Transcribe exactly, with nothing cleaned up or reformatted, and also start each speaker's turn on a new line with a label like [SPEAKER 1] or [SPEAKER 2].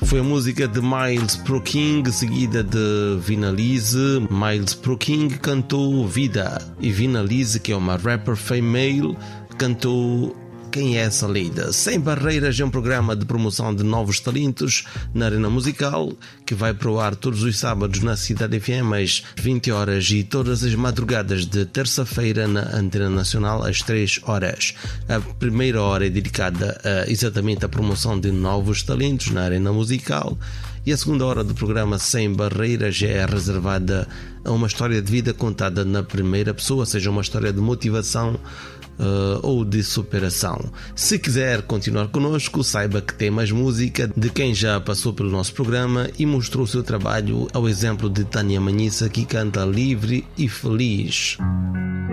[SPEAKER 1] Foi a música de Miles Pro King, seguida de Vinalize. Miles Pro King cantou Vida e Vinalize, que é uma rapper female, cantou Quem é essa lida? Sem Barreiras é um programa de promoção de novos talentos na Arena Musical, que vai pro ar todos os sábados na Cidade F M às vinte horas e todas as madrugadas de terça-feira na Antena Nacional às três horas. A primeira hora é dedicada a, exatamente à promoção de novos talentos na Arena Musical, e a segunda hora do programa Sem Barreiras é reservada a uma história de vida contada na primeira pessoa, seja uma história de motivação Uh, ou de superação. Se quiser continuar connosco, saiba que tem mais música de quem já passou pelo nosso programa e mostrou o seu trabalho, ao exemplo de Tânia Manhissa, que canta Livre e Feliz.